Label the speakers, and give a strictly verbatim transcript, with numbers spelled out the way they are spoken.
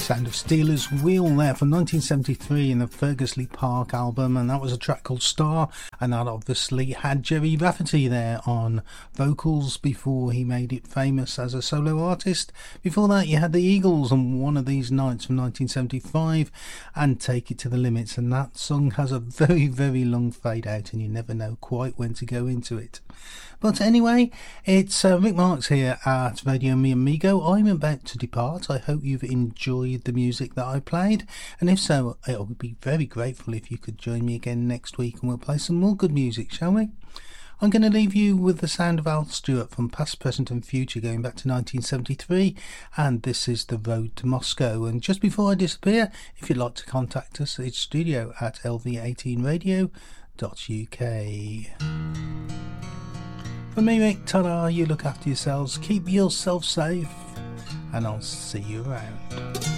Speaker 1: Sound of Steelers Wheel there from nineteen seventy-three in the Fergus Lee Park album, and that was a track called Star, and that obviously had Gerry Rafferty there on vocals before he made it famous as a solo artist. Before that you had the Eagles on One of These Nights from nineteen seventy-five and Take It to the Limits, and that song has a very very long fade out and you never know quite when to go into it. But anyway, it's uh, Rick Marks here at Radio Mi Amigo. I'm about to depart. I hope you've enjoyed the music that I played, and if so, I would be very grateful if you could join me again next week and we'll play some more good music, shall we? I'm going to leave you with the sound of Al Stewart from Past, Present and Future going back to nineteen seventy-three, and this is The Road to Moscow. And just before I disappear, if you'd like to contact us, it's studio at l v eighteen radio dot u k. For me, Rick, ta-da, you look after yourselves, keep yourself safe, and I'll see you around.